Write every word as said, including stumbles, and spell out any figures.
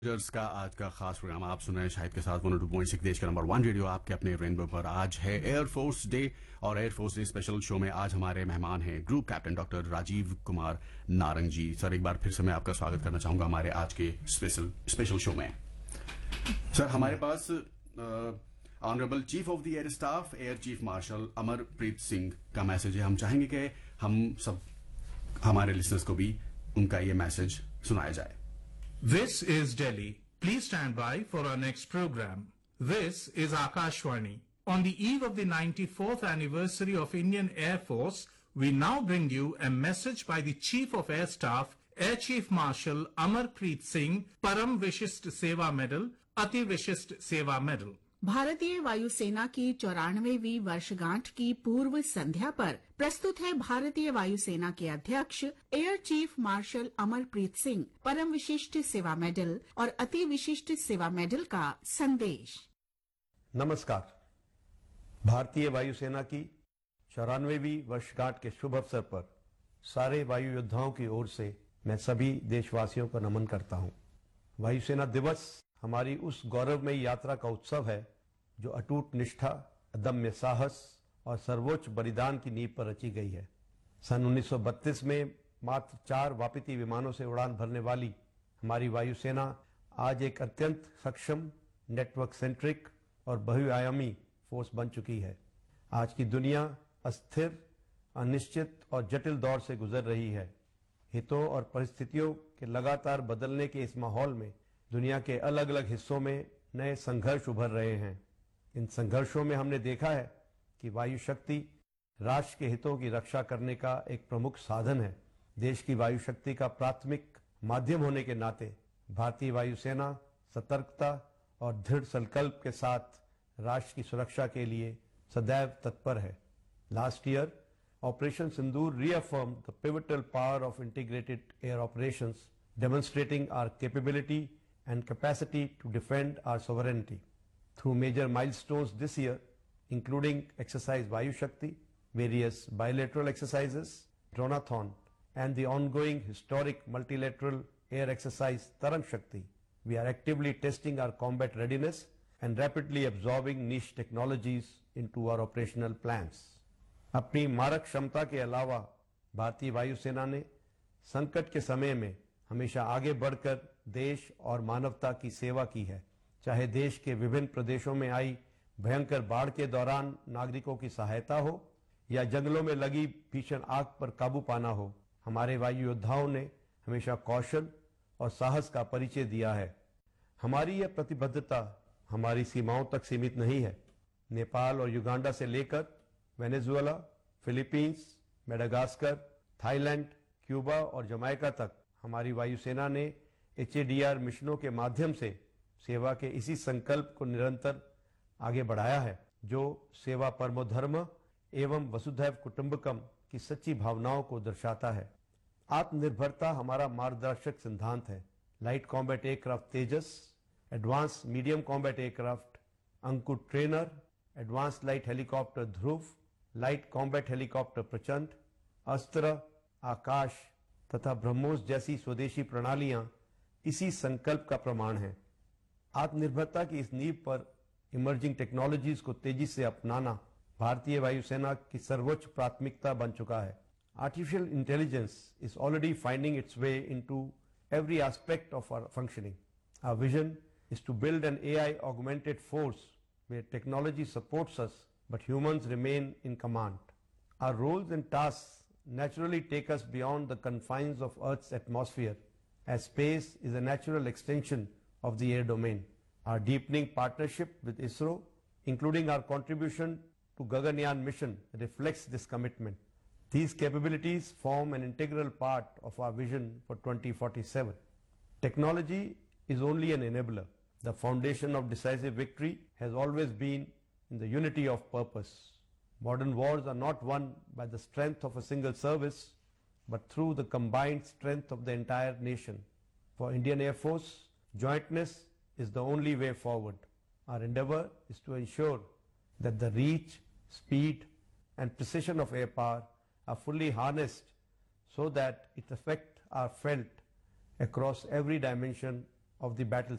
जर्स का आज का खास प्रोग्राम आप सुन रहे हैं शाहिद के साथ वन टू पॉइंट सिक्स देश का नंबर वन रेडियो आपके अपने रेनबो पर। आज है एयरफोर्स डे और एयरफोर्स डे स्पेशल शो में आज हमारे मेहमान हैं group captain doctor Rajiv Kumar Narang जी। सर, एक बार फिर से मैं आपका स्वागत करना चाहूंगा हमारे आज के स्पेशल स्पेशल शो में। सर, हमारे पास honourable chief of the air staff air chief marshal Amarpreet Singh का मैसेज है। हम चाहेंगे कि हम सब हमारे लिसनर्स को भी उनका ये मैसेज सुनाया जाए। This is Delhi. Please stand by for our next program. This is Akashwani. On the eve of the ninety-fourth anniversary of Indian Air Force, we now bring you a message by the Chief of Air Staff, Air Chief Marshal Amarpreet Singh, Param Vishisht Seva Medal, Ati Vishisht Seva Medal. भारतीय वायुसेना की चौरानवेवीं वर्षगांठ की पूर्व संध्या पर प्रस्तुत है भारतीय वायुसेना के अध्यक्ष air chief marshal Amarpreet Singh परम विशिष्ट सेवा मेडल और अति विशिष्ट सेवा मेडल का संदेश। नमस्कार। भारतीय वायुसेना की चौरानवेवीं वर्षगांठ के शुभ अवसर पर सारे वायु योद्धाओं की ओर से मैं सभी देशवासियों को नमन करता हूं। वायुसेना दिवस हमारी उस गौरवमयी यात्रा का उत्सव है जो अटूट निष्ठा, अदम्य साहस और सर्वोच्च बलिदान की नींव पर रची गई है। सन उन्नीस सौ बत्तीस में मात्र चार वापती विमानों से उड़ान भरने वाली हमारी वायुसेना आज एक अत्यंत सक्षम, नेटवर्क सेंट्रिक और बहुआयामी फोर्स बन चुकी है। आज की दुनिया अस्थिर, अनिश्चित और जटिल दौर से गुजर रही है। हितों और परिस्थितियों के लगातार बदलने के इस माहौल में दुनिया के अलग अलग हिस्सों में नए संघर्ष उभर रहे हैं। इन संघर्षों में हमने देखा है कि वायु शक्ति राष्ट्र के हितों की रक्षा करने का एक प्रमुख साधन है। देश की वायु शक्ति का प्राथमिक माध्यम होने के नाते भारतीय वायुसेना सतर्कता और दृढ़ संकल्प के साथ राष्ट्र की सुरक्षा के लिए सदैव तत्पर है। Last year operation Sindoor reaffirmed the pivotal power of integrated air operations, demonstrating our capability and capacity to defend our sovereignty. Through major milestones this year, including exercise Vayu Shakti, various bilateral exercises, Dronathon, and the ongoing historic multilateral air exercise Tarang Shakti, we are actively testing our combat readiness and rapidly absorbing niche technologies into our operational plans. अपनी मारक क्षमता के अलावा भारतीय वायुसेना ने संकट के समय में हमेशा आगे बढ़कर देश और मानवता की सेवा की है। चाहे देश के विभिन्न प्रदेशों में आई भयंकर बाढ़ के दौरान नागरिकों की सहायता हो या जंगलों में लगी भीषण आग पर काबू पाना हो, हमारे वायु योद्धाओं ने हमेशा कौशल और साहस का परिचय दिया है। हमारी यह प्रतिबद्धता हमारी सीमाओं तक सीमित नहीं है। नेपाल और युगांडा से लेकर Venezuela, Philippines, Madagascar, Thailand, Cuba और जमैका तक हमारी वायुसेना ने एच ए डी आर मिशनों के माध्यम से सेवा के इसी संकल्प को निरंतर आगे बढ़ाया है, जो सेवा परमो धर्म एवं वसुधैव कुटुंबकम की सच्ची भावनाओं को दर्शाता है। आत्मनिर्भरता हमारा मार्गदर्शक सिद्धांत है। लाइट कॉम्बैट एयरक्राफ्ट तेजस, एडवांस मीडियम कॉम्बैट एयरक्राफ्ट अंकुर ट्रेनर, एडवांस लाइट हेलीकॉप्टर ध्रुव, लाइट कॉम्बैट हेलीकॉप्टर प्रचंड, अस्त्र, आकाश तथा ब्रह्मोस जैसी स्वदेशी प्रणालियां इसी संकल्प का प्रमाण हैं। आत्मनिर्भरता की इस नींव पर इमर्जिंग टेक्नोलॉजीज को तेजी से अपनाना भारतीय वायुसेना की सर्वोच्च प्राथमिकता बन चुका है। Artificial intelligence is already finding it's way into every aspect of our functioning. Our vision is to build N A I augmented force where technology supports us but humans remain in command. Our roles and tasks naturally take us beyond the confines of Earth's atmosphere, as space is a natural extension of the air domain. Our deepening partnership with ISRO, including our contribution to Gaganyaan mission, reflects this commitment. These capabilities form an integral part of our vision for twenty forty-seven. Technology is only an enabler. The foundation of decisive victory has always been in the unity of purpose. Modern wars are not won by the strength of a single service, but through the combined strength of the entire nation. For Indian Air Force, jointness is the only way forward. Our endeavor is to ensure that the reach, speed, and precision of air power are fully harnessed so that its effects are felt across every dimension of the battle